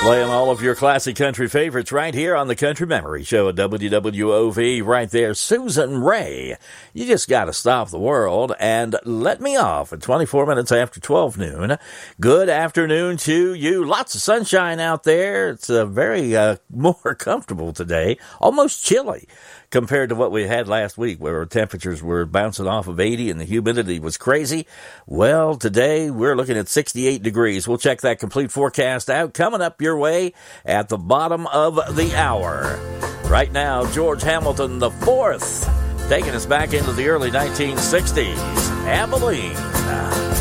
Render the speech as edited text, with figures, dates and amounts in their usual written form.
Playing all of your classic country favorites right here on the Country Memory Show at WWOV. Right there, Susan Rae. You just got to stop the world and let me off at 24 minutes after 12 noon. Good afternoon to you. Lots of sunshine out there. It's very more comfortable today. Almost chilly compared to what we had last week, where temperatures were bouncing off of 80 and the humidity was crazy. Well, today we're looking at 68 degrees. We'll check that complete forecast out coming up your way at the bottom of the hour. Right now, George Hamilton IV, taking us back into the early 1960s. Abilene.